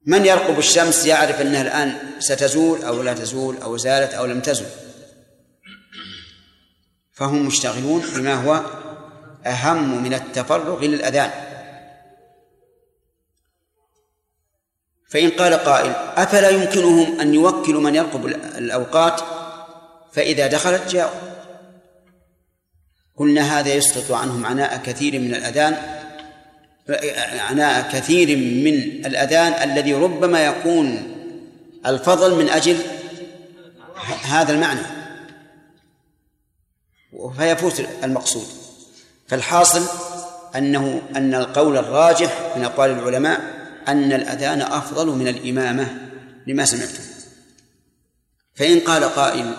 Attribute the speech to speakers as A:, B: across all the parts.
A: من يرقب الشمس يعرف أنها الآن ستزول أو لا تزول أو زالت أو لم تزل، فهم مشتغلون بما هو أهم من التفرغ للأذان. فإن قال قائل أفلا يمكنهم أن يوكلوا من يرقب الأوقات فإذا دخلت جاءوا؟ قلنا هذا يسقط عنهم عناء كثير من الأذان، عناء كثير من الأذان الذي ربما يكون الفضل من أجل هذا المعنى فيفوت المقصود. فالحاصل أن القول الراجح من أقوال العلماء أن الأذان أفضل من الإمامة لما سمعتم. فإن قال قائل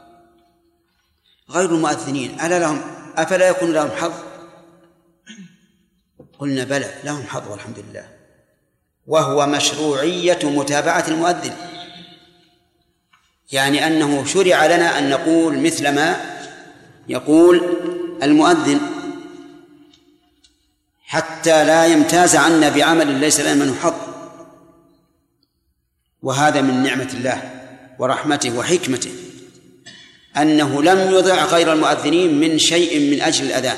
A: غير المؤذنين أفلا يكون لهم حظ؟ قلنا بلى لهم حظ والحمد لله، وهو مشروعية متابعة المؤذن، يعني أنه شرع لنا أن نقول مثل ما يقول المؤذن حتى لا يمتاز عنا بعمل ليس لنا منه حظ. وهذا من نعمة الله ورحمته وحكمته أنه لم يضع غير المؤذنين من شيء من أجل الأذان،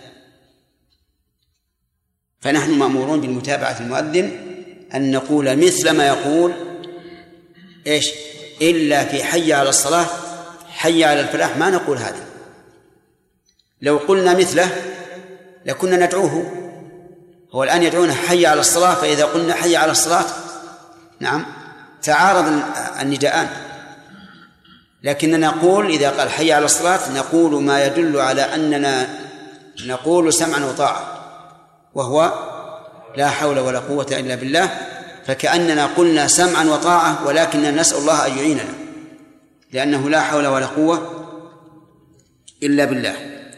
A: فنحن مأمورون بالمتابعة المؤذن أن نقول مثل ما يقول إيش إلا في حي على الصلاة حي على الفلاح ما نقول هذا. لو قلنا مثله لكنا ندعوه، هو الآن يدعونا حي على الصلاة، فإذا قلنا حي على الصلاة نعم تعارض النداءان، لكننا نقول إذا قال حي على الصلاة نقول ما يدل على أننا نقول سمعا وطاعة، وهو لا حول ولا قوة إلا بالله، فكأننا قلنا سمعا وطاعة ولكننا نسأل الله أن يعيننا لأنه لا حول ولا قوة إلا بالله.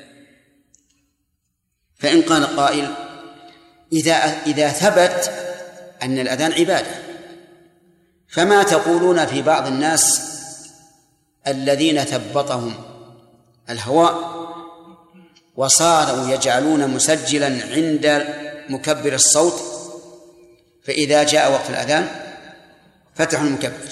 A: فإن قال قائل إذا ثبت أن الأذان عبادة فما تقولون في بعض الناس الذين ثبطهم الهواء وصاروا يجعلون مسجلا عند مكبر الصوت، فإذا جاء وقت الأذان فتحوا المكبر؟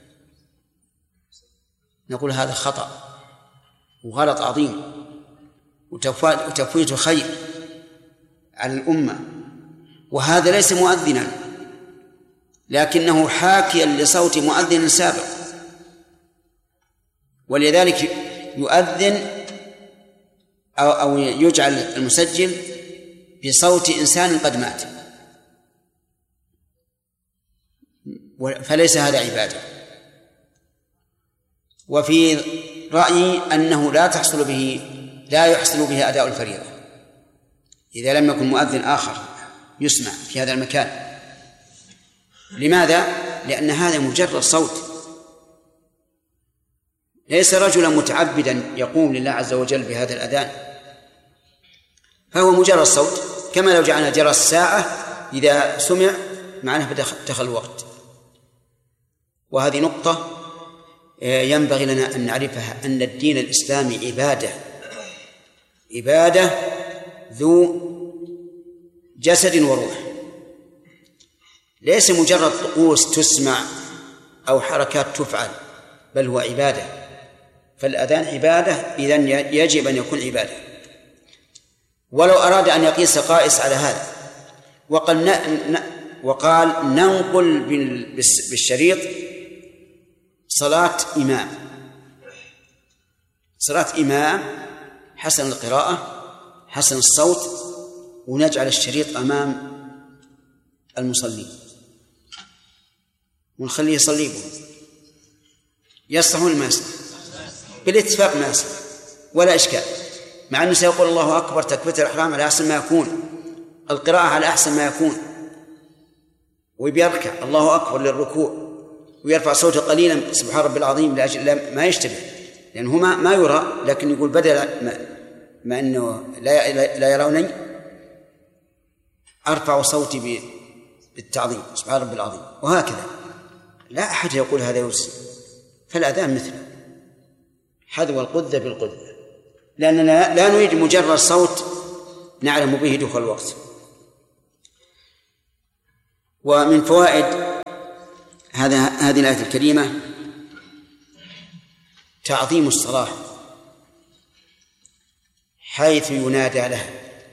A: نقول هذا خطأ وغلط عظيم وتفويت خير على الأمة، وهذا ليس مؤذنا لكنه حاكيا لصوت مؤذن سابق، ولذلك يؤذن أو يجعل المسجل بصوت إنسان قد مات، فليس هذا عبادة. وفي رأيي أنه لا يحصل به أداء الفريضة إذا لم يكن مؤذن آخر يسمع في هذا المكان. لماذا؟ لأن هذا مجرد صوت، ليس رجلا متعبدا يقوم لله عز وجل بهذا الأذان، فهو مجرد صوت، كما لو جعلنا جرس الساعة إذا سمع معناه دخل الوقت. وهذه نقطة ينبغي لنا أن نعرفها، أن الدين الإسلامي عبادة ذو جسد وروح، ليس مجرد طقوس تسمع أو حركات تفعل، بل هو عبادة. فالأذان عبادة، إذن يجب أن يكون عبادة. ولو أراد أن يقيس قائس على هذا وقال ننقل بالشريط صلاة إمام حسن القراءة حسن الصوت، ونجعل الشريط أمام المصلين ونخليه يصلي به، يصلح ولا ما يصلح؟ بالاتفاق ما يصلح ولا إشكال، مع أنه سيقول الله أكبر تكبيرة الإحرام على أحسن ما يكون، القراءة على أحسن ما يكون، وبيركع الله أكبر للركوع ويرفع صوته قليلا سبحان ربي العظيم لأجل ما يشتبه، لأنه ما يرى، لكن يقول بدل ما أنه لا يروني أرفع صوتي بالتعظيم سبحان ربي العظيم، وهكذا. لا أحد يقول هذا يوسف، فالأذان مثله حذو القذة بالقذة، لأننا لا نريد مجرد صوت نعلم به دخول الوقت. ومن فوائد هذه الآية الكريمة تعظيم الصلاة حيث ينادى لها،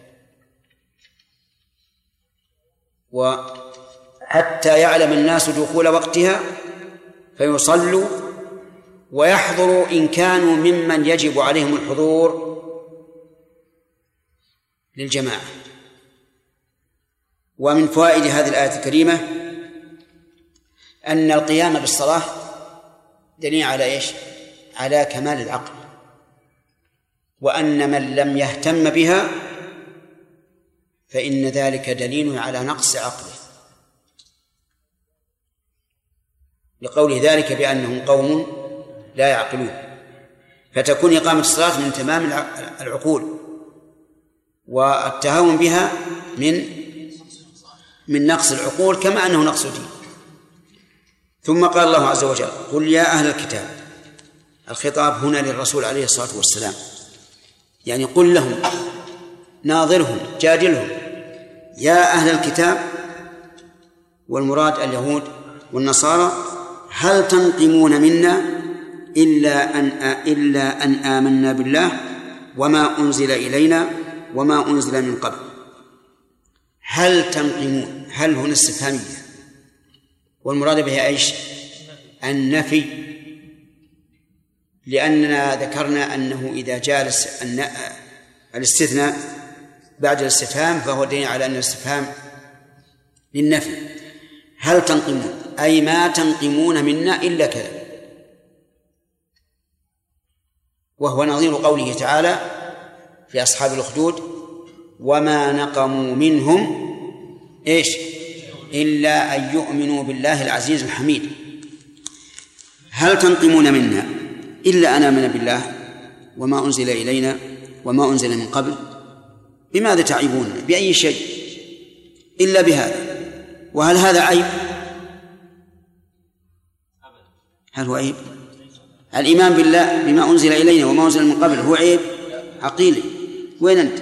A: وحتى يعلم الناس دخول وقتها فيصلوا ويحضروا إن كانوا ممن يجب عليهم الحضور للجماعة. ومن فوائد هذه الآية الكريمة أن القيام بالصلاة دليل على إيش؟ على كمال العقل، وأن من لم يهتم بها فإن ذلك دليل على نقص عقله، لقول ذلك بأنهم قوم لا يعقلون. فتكون إقامة الصلاة من تمام العقول، والتهاون بها من نقص العقول، كما أنه نقص الدين. ثم قال الله عز وجل: قل يا أهل الكتاب. الخطاب هنا للرسول عليه الصلاة والسلام، يعني قل لهم، ناظرهم، جادلهم، يا أهل الكتاب، والمراد اليهود والنصارى: هل تنقمون منا إلا أن آمنا بالله وما أنزل إلينا وما أنزل من قبل. هل تنقمون، هل هنا استفهامية، والمراد بها إيش؟ النفي، لأننا ذكرنا أنه إذا جاء الاستثناء بعد الاستفهام فهو دليل على أن الاستفهام للنفي. هل تنقمون أي ما تنقمون منا إلا كذا، وهو نظير قوله تعالى في أصحاب الأخدود: وما نقموا منهم إيش إلا أن يؤمنوا بالله العزيز الحميد. هل تنقمون منا إلا أن آمنا بالله وما أنزل إلينا وما أنزل من قبل؟ بماذا تعيبون؟ بأي شيء إلا بهذا؟ وهل هذا عيب؟ هل هو عيب؟ الإيمان بالله بما أنزل إلينا وما أنزل من قبل هو عيب عقيلي؟ وين أنت؟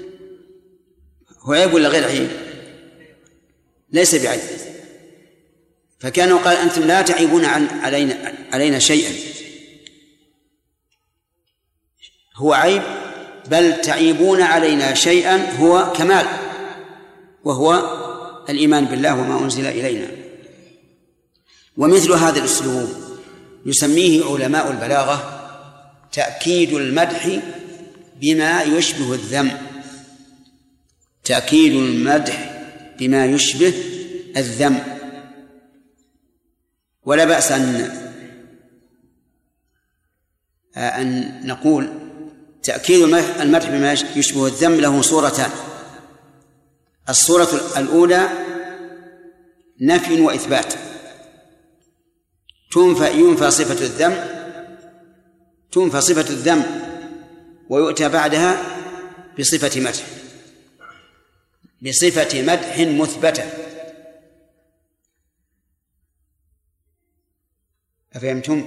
A: هو عيب ولا غير عيب؟ ليس بعيب. فكانوا قال: أنتم لا تعيبون علينا شيئا، هو عيب، بل تعيبون علينا شيئا هو كمال، وهو الإيمان بالله وما أنزل إلينا. ومثل هذا الأسلوب يسميه علماء البلاغة تأكيد المدح بما يشبه الذم، تأكيد المدح بما يشبه الذم. ولا بأس أن نقول تأكيد المدح بما يشبه الذم له صورتان: الصورة الأولى نفي وإثبات، تنفى صفة الذم ويؤتى بعدها بصفة مدح مثبتة. أفهمتم؟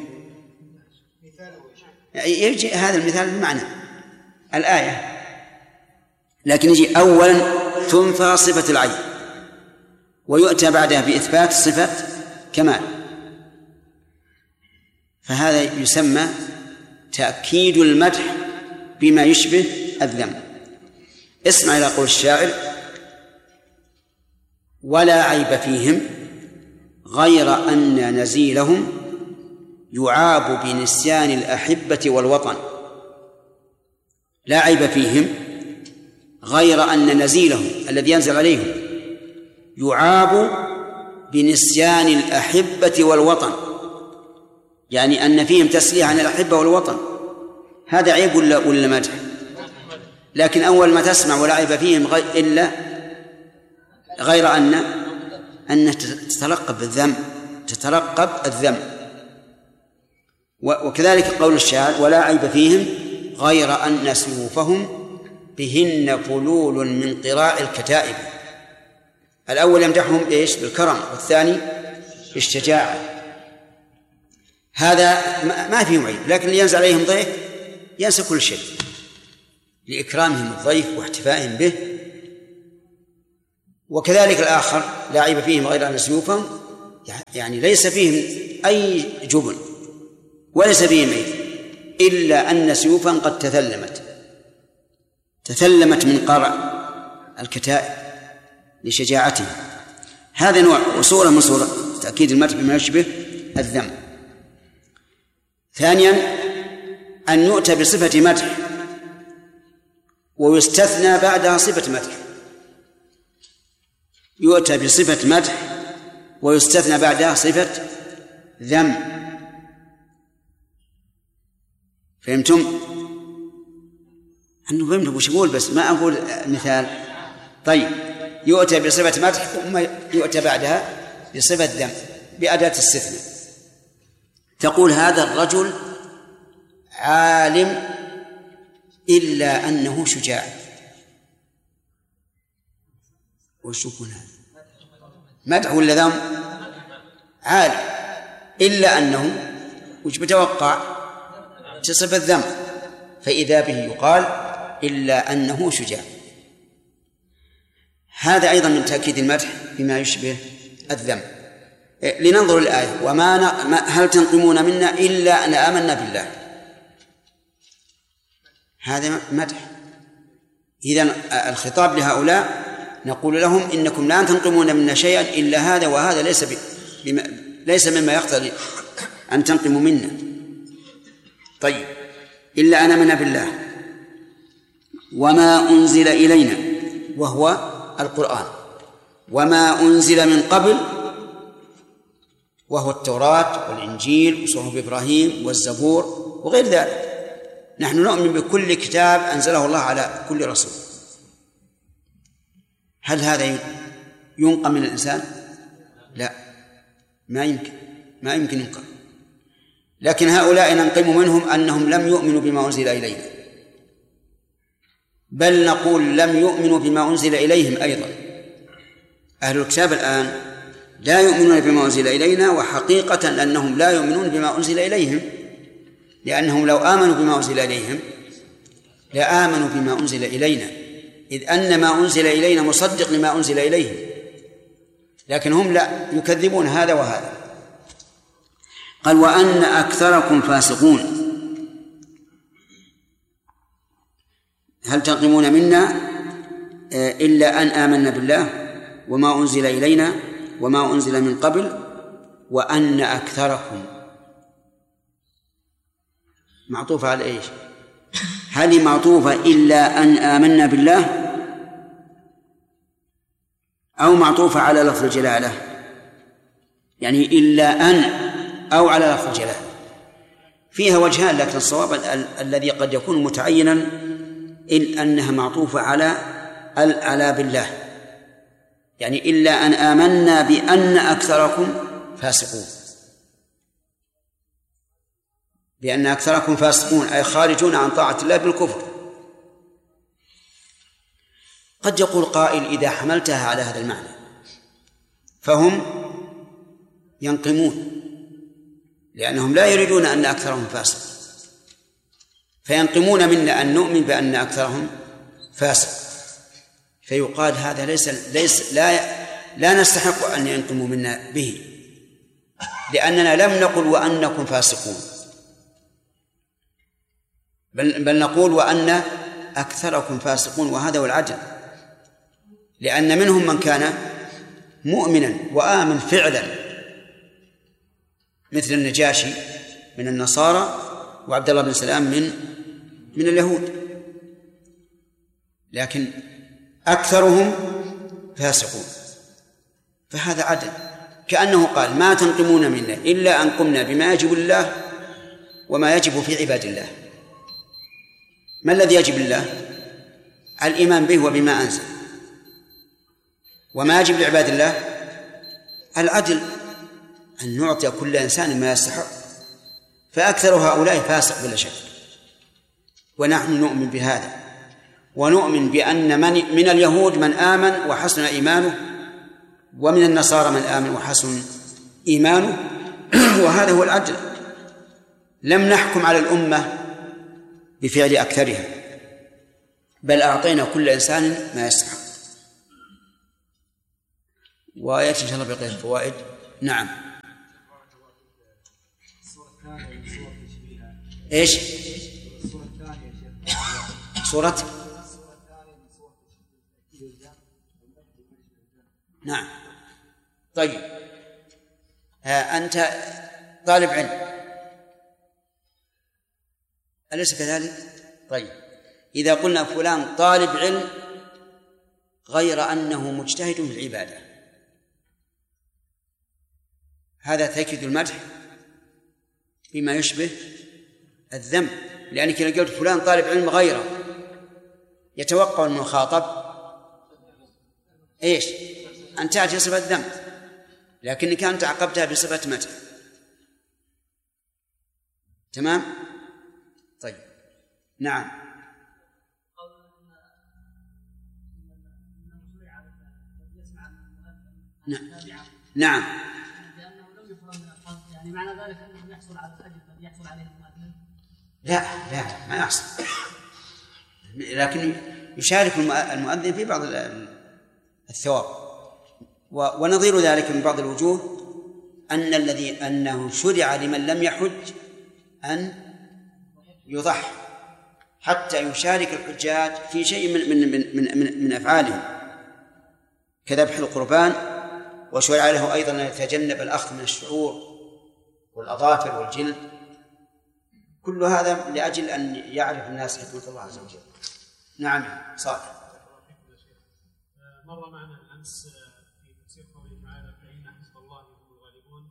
A: يجي هذا المثال بمعنى الآية، لكن يجي أولا تنفى صفة العين ويؤتى بعدها بإثبات صفة كمال، فهذا يسمى تأكيد المدح بما يشبه الذم. اسمع إلى قول الشاعر: ولا عيب فيهم غير أن نزيلهم يعاب بنسيان الأحبة والوطن. لا عيب فيهم غير أن نزيلهم الذي ينزل عليهم يعاب بنسيان الأحبة والوطن، يعني أن فيهم تسليه عن الأحبة والوطن. هذا عيب ولا مدح؟ لكن أول ما تسمع ولا عيب فيهم إلا غير أن تترقب الذم. وكذلك قول الشاعر: ولا عيب فيهم غير أن سيوفهم بهن فلول من قراء الكتائب. الأول يمدحهم إيش؟ بالكرم، والثاني بالشجاعة. هذا ما فيهم عيب، لكن اللي ينزل عليهم ضيف ينسى كل شيء لإكرامهم الضيف واحتفائهم به. وكذلك الآخر: لا عيب فيهم غير أن سيوفهم يعني ليس فيهم أي جبن وليس فيهم أي، إلا أن سيوفا قد تثلمت من قرع الكتائب لشجاعته. هذا نوع وصورة من صورة تأكيد المدح بما يشبه الذم. ثانيا أن يؤتى بصفة مدح ويستثنى بعدها صفة مدح، يؤتى بصفة مدح ويستثنى بعدها صفة ذم. فهمتم؟ أنه فهمت وش أقول بس ما أقول مثال. طيب، يؤتى بصفة مدح ثم يؤتى بعدها بصفة ذم بأداة استثناء. تقول هذا الرجل عالم إلا أنه شجاع. وش يكون هذا؟ مدح ولا ذم؟ عالم إلا أنه وش بتوقع؟ صفة ذم، فإذا به يقال إلا أنه شجاع. هذا أيضا من تأكيد المدح بما يشبه الذم. لننظر الآية: هل تنقمون منا إلا أن آمنا بالله. هذا مدح. إذن الخطاب لهؤلاء نقول لهم إنكم لا تنقمون منا شيئا إلا هذا، وهذا ليس مما يقتضي أن تنقموا منا. طيب، إلا أن آمنا بالله وما أنزل إلينا وهو القرآن، وما أنزل من قبل وهو التوراة والإنجيل وصحف إبراهيم والزبور وغير ذلك. نحن نؤمن بكل كتاب أنزله الله على كل رسول. هل هذا ينقم من الإنسان؟ لا، ما يمكن ينقم. لكن هؤلاء ننقم منهم أنهم لم يؤمنوا بما أنزل إلينا، بل نقول لم يؤمنوا بما أنزل إليهم أيضا. أهل الكتاب الآن لا يؤمنون بما أنزل إلينا، وحقيقة أنهم لا يؤمنون بما أنزل إليهم، لأنهم لو آمنوا بما أنزل إليهم لآمنوا بما أنزل إلينا، إذ أن ما أنزل إلينا مصدق لما أنزل إليهم، لكن هم لا، يكذبون هذا وهذا. قال: وأن أكثركم فاسقون. هل تنقمون منا إلا أن آمنا بالله وما أنزل إلينا وما أنزل من قبل وأن أكثركم. معطوفة على إيش؟ هذه معطوفة إلا أن آمنا بالله، أو معطوفة على لفظ الجلالة، يعني إلا أن أو على لفظ الجلالة. فيها وجهان، لكن الصواب الذي قد يكون متعينا إن أنها معطوفة على بالله، يعني إلا أن آمنا بأن أكثركم فاسقون، بأن أكثركم فاسقون أي خارجون عن طاعة الله بالكفر. قد يقول قائل: إذا حملتها على هذا المعنى فهم ينقمون، لأنهم لا يريدون أن أكثرهم فاسق، فينقمون منا أن نؤمن بأن أكثرهم فاسق، فيقال هذا لا نستحق أن ينقموا منا به، لأننا لم نقل وأنكم فاسقون، بل نقول وأن أكثركم فاسقون، وهذا هو العدل، لأن منهم من كان مؤمنا وآمن فعلا، مثل النجاشي من النصارى وعبد الله بن سلام من اليهود، لكن أكثرهم فاسقون، فهذا عدل. كأنه قال: ما تنقمون منا إلا أن قمنا بما يجب لله وما يجب في عباد الله. ما الذي يجب لله؟ الإيمان به وبما أنزل. وما يجب لعباد الله العدل، أن نعطي كل إنسان ما يستحق، فأكثر هؤلاء فاسق بلا شك، ونحن نؤمن بهذا، ونؤمن بأن من اليهود من آمن وحسن إيمانه، ومن النصارى من آمن وحسن إيمانه، وهذا هو العدل. لم نحكم على الأمة بفعل أكثرها، بل أعطينا كل إنسان ما يستحق. ويأتي إن شاء الله بقية الفوائد. نعم. إيش؟ سورة نعم. طيب أنت طالب علم أليس كذلك؟ طيب إذا قلنا فلان طالب علم غير أنه مجتهد في العبادة، هذا تأكيد المدح بما يشبه الذم، لأنك لو قلت فلان طالب علم غيره يتوقع المخاطب إيش؟ أن تأتي صفة ذم، لكنك أنت عقبتها بصفة مدح. تمام؟ طيب نعم. نعم.
B: لأنه لم يفرغ من الحظ، يعني معنى ذلك أنه يحصل على الأجر الذي يحصل عليه المؤذن.
A: لا ما يحصل، لكن يشارك المؤذن في بعض الثواب. ونظير ذلك من بعض الوجوه أنه شرع لمن لم يحج أن يضحي حتى يشارك الحجاج في شيء من أفعالهم كذبح القربان، وشرع له أيضا أن يتجنب الأخذ من الشعور والأظافر والجلد. كل هذا لأجل أن يعرف الناس حكمة الله عز وجل. نعم صالح.
C: مر معنا الأمس في تفسير قوله تعالى فإن حزب الله هم الغالبون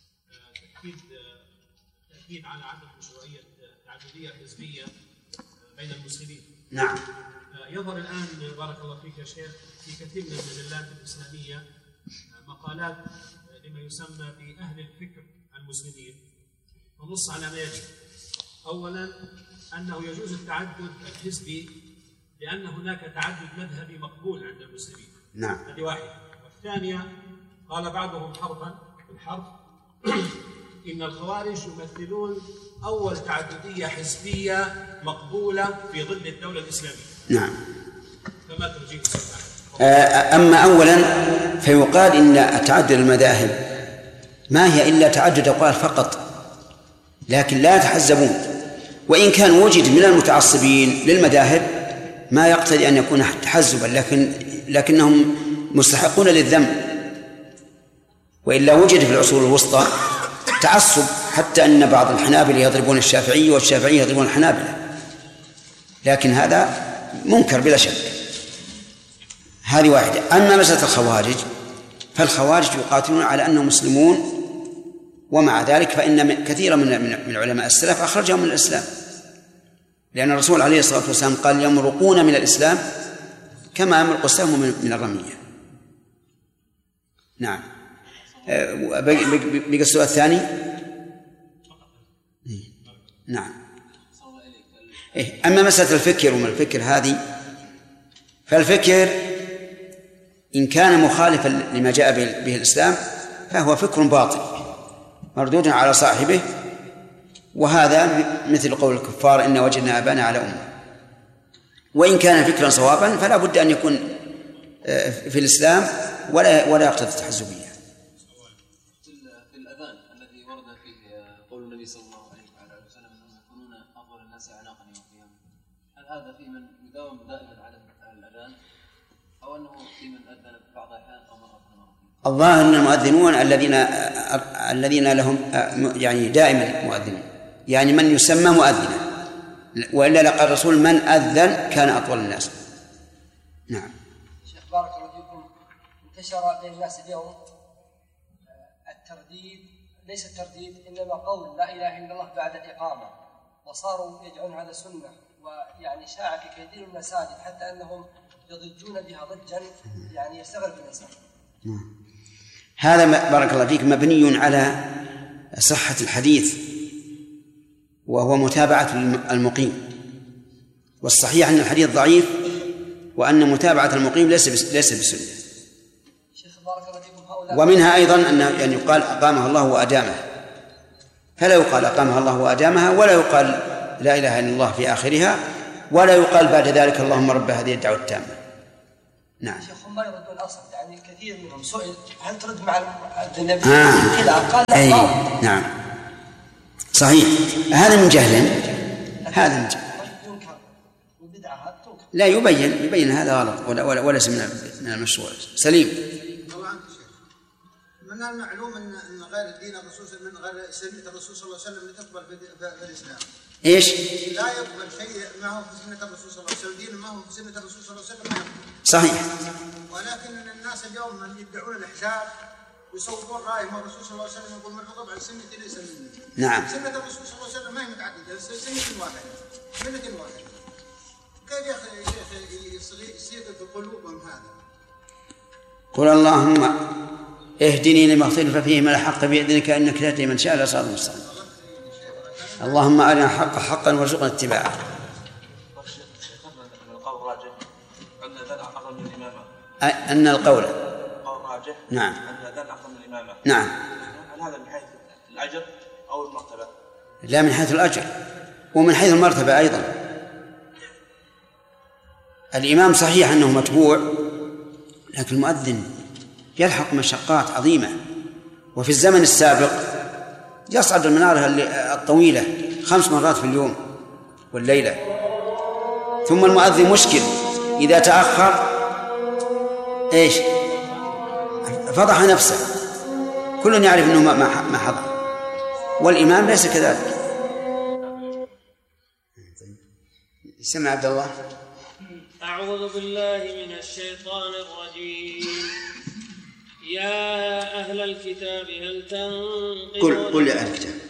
C: تأكيد على عدم مشروعية تعددية حزبية بين المسلمين.
A: نعم.
C: يظهر الآن بارك الله فيك يا شيخ في كثير من المجلات الإسلامية مقالات لما يسمى بأهل الفكر المسلمين، ونص على ما يجب. أولا أنه يجوز التعدد الحزبي لأن هناك تعدد مذهبي مقبول عند المسلمين.
A: نعم.
C: هذه واحدة. والثانية قال بعضهم حرفا بالحرف إن الخوارج يمثلون أول تعددية حزبية مقبولة في ظل الدولة الإسلامية.
A: نعم.
C: فما ترجيه سبحانه؟
A: أما أولا فيقال إن تعدد المذاهب ما هي إلا تعدد أقوال فقط، لكن لا يتحزبون، وإن كان وجد من المتعصبين للمذاهب ما يقتضي أن يكون تحزبا، لكنهم مستحقون للذم. وإلا وجد في العصور الوسطى تعصب، حتى أن بعض الحنابلة يضربون الشافعي والشافعي يضربون الحنابلة، لكن هذا منكر بلا شك. هذه واحدة. أما مسألة الخوارج فالخوارج يقاتلون على أنهم مسلمون، ومع ذلك فإن كثيرا من علماء السلف أخرجهم من الإسلام، لأن الرسول عليه الصلاة والسلام قال يمرقون من الإسلام كما يمرق السهم من الرمية. نعم. بقى السؤال الثاني. نعم. أما مسألة الفكر وما الفكر هذه، فالفكر إن كان مخالفا لما جاء به الإسلام فهو فكر باطل مردود على صاحبه، وهذا مثل قول الكفار إن وجدنا آباءنا على أمة. وإن كان فكرا صوابا فلا بد أن يكون في الإسلام ولا يقتضي التحزبية.
D: في الأذان الذي ورد فيه قول النبي صلى الله عليه وسلم أنهم يكونون أفضل الناس أعناقا يوم القيامة، هل هذا في من يداوم دائما على الأذان أو أنه في من أذن بعض الأحيان أو مرة؟
A: الظاهر أن المؤذنون الذين لهم يعني دائما مؤذنون، يعني من يسمى مؤذنا، وإلا لقى الرسول من أذن كان أطول الناس. نعم.
E: شيخ بارك الله فيكم، انتشر بين الناس اليوم الترديد، ليس الترديد إنما قول لا إله إلا الله بعد الإقامة، وصاروا يجعلون هذا سنة، ويعني شاع في كثير من المساجد حتى أنهم يضجون بها ضجا يعني يستغرب الإنسان.
A: هذا بارك الله فيك مبني على صحة الحديث، وهو متابعة المقيم، والصحيح أن الحديث ضعيف، وأن متابعة المقيم ليس بسنة. ومنها أيضا أن يقال أقامها الله وأدامها، فلا يقال أقامها الله وأدامها، ولا يقال لا إله إلا الله في آخرها، ولا يقال بعد ذلك اللهم رب هذه الدعوة التامة. نعم.
E: شيخ هم ما يردون أصلا، يعني كثير منهم سئل هل ترد مع النبي كذا قال لا.
A: نعم صحيح. هذا من جهل، هذا من جهل. لا يبين هذا غلط وليس من المشروع. سليم.
F: الله عنك شيخ. من المعلوم ان غير الدين الرسول من غير سنة الرسول صلى الله عليه وسلم لتقبل في الإسلام.
A: ايش؟
F: لا يقبل شيء ما هو في سنة الرسول صلى الله عليه وسلم، دين ما هو في سنة الرسول صلى الله عليه وسلم ما يقبل.
A: صحيح.
F: ولكن الناس اليوم من يدعون الإحزاب ويصوبون رأيهم الرسول صلى الله عليه وسلم يقول من رغب عن سنتي ليس مني.
A: نعم.
F: سنة الرسول صلى الله عليه وسلم ما هي متعددة، سنة واحدة، ملة واحدة. كيف يا شيخ يصير في قلوبهم هذا؟
A: قل اللهم اهدني لما اختلف فيه من الحق بإذنك إنك تهدي من شاء إلى صراط مستقيم. اللهم أرنا الحق حقا وارزقنا اتباعه. أن القول
G: راجح.
A: نعم.
G: أن الأذان أفضل من الإمامة.
A: نعم.
G: هل هذا من حيث الأجر أو المرتبة؟
A: لا، من حيث الأجر ومن حيث المرتبة أيضا. الإمام صحيح أنه متبوع، لكن المؤذن يلحق مشقات عظيمة. وفي الزمن السابق يصعد المنارة الطويلة 5 مرات في اليوم والليلة. ثم المؤذن مشكل إذا تأخر إيش؟ فضح نفسه، كل يعرف أنه ما حضر، والإمام ليس كذلك. سمع عبد الله.
H: أعوذ بالله من الشيطان الرجيم. يا أهل الكتاب هل تنقلون
A: قل يا أهل الكتاب